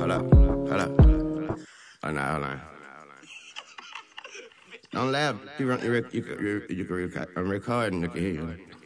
Hold up. Hold up. Hold on. Don't laugh. I'm recording. You can hear you.